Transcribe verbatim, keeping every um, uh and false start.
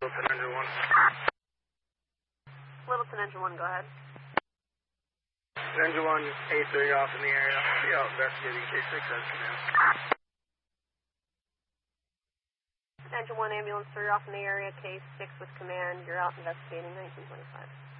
Littleton Engine one. Littleton Engine one, go ahead. Engine one, A three off in the area. Be out investigating K six as command. Engine one, ambulance three off in the area, K six with command. You're out investigating nineteen twenty-five.